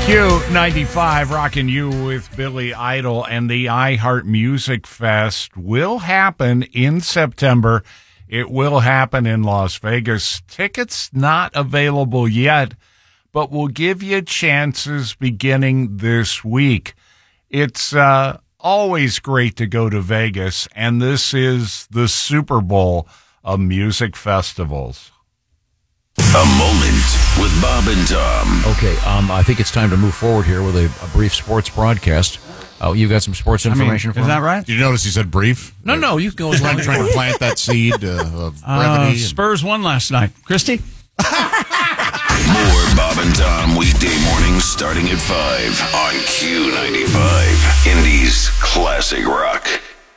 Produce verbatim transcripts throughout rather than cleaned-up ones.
Q ninety-five, rocking you with Billy Idol, and the iHeart Music Fest will happen in September. It will happen in Las Vegas. Tickets not available yet, but we'll give you chances beginning this week. It's uh, always great to go to Vegas, and this is the Super Bowl of music festivals. A moment with Bob and Tom. Okay, um, I think it's time to move forward here with a, a brief sports broadcast. Oh, you got some sports information I mean, for is me? that right? Did you notice he said brief? No, no, you can go as long Trying, as trying to plant that seed uh, of brevity. Uh, Spurs won last night. Christy? More Bob and Tom weekday mornings starting at five on Q ninety-five, Indy's classic rock.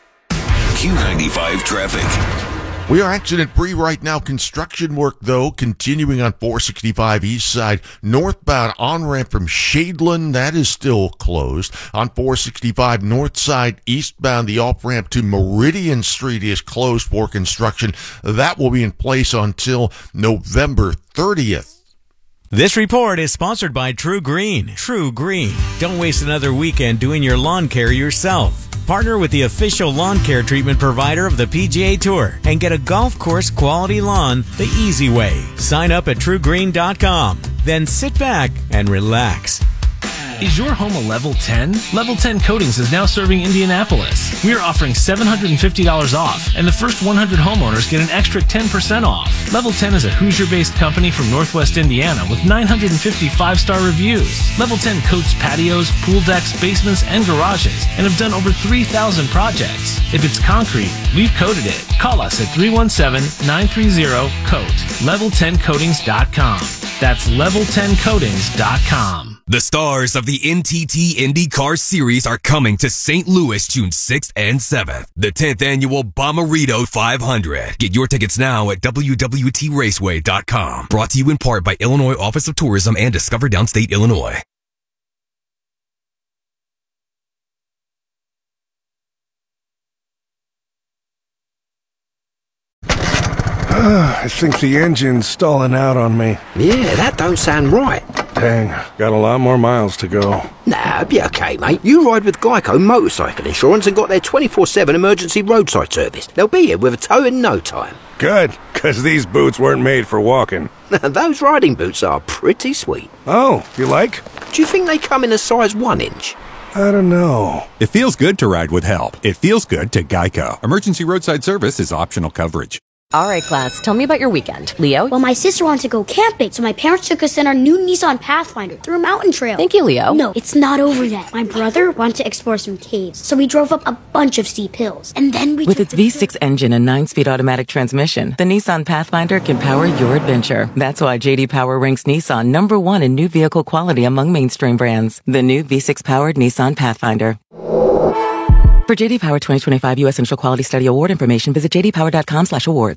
Q ninety-five traffic. We are accident-free right now. Construction work, though, continuing on four sixty-five east side. Northbound on-ramp from Shadeland, that is still closed. On four sixty-five north side, eastbound, the off-ramp to Meridian Street is closed for construction. That will be in place until November thirtieth. This report is sponsored by True Green. True Green. Don't waste another weekend doing your lawn care yourself. Partner with the official lawn care treatment provider of the P G A Tour and get a golf course quality lawn the easy way. Sign up at true green dot com. Then sit back and relax. Is your home a Level ten? Level ten Coatings is now serving Indianapolis. We are offering seven hundred fifty dollars off, and the first one hundred homeowners get an extra ten percent off. Level ten is a Hoosier-based company from Northwest Indiana with nine hundred fifty five-star reviews. Level ten coats patios, pool decks, basements, and garages, and have done over three thousand projects. If it's concrete, we've coated it. Call us at three one seven, nine three zero, COAT. level ten coatings dot com. That's level ten coatings dot com. The stars of the N T T IndyCar Series are coming to Saint Louis June sixth and seventh. The tenth annual Bommarito five hundred. Get your tickets now at w w t raceway dot com. Brought to you in part by Illinois Office of Tourism and Discover Downstate Illinois. I think the engine's stalling out on me. Yeah, that don't sound right. Dang, got a lot more miles to go. Nah, be okay, mate. You ride with Geico Motorcycle Insurance and got their twenty-four seven emergency roadside service. They'll be here with a tow in no time. Good, because these boots weren't made for walking. Those riding boots are pretty sweet. Oh, you like? Do you think they come in a size one inch? I don't know. It feels good to ride with help. It feels good to Geico. Emergency roadside service is optional coverage. All right, class, tell me about your weekend. Leo? Well, my sister wanted to go camping, so my parents took us in our new Nissan Pathfinder through a mountain trail. Thank you, Leo. No, it's not over yet. My brother wanted to explore some caves, so we drove up a bunch of steep hills. And then we With its V six engine and nine-speed automatic transmission, the Nissan Pathfinder can power your adventure. That's why J D Power ranks Nissan number one in new vehicle quality among mainstream brands. The new V six-powered Nissan Pathfinder. For J D Power twenty twenty-five U S Initial Quality Study Award information, visit j d power dot com slash awards.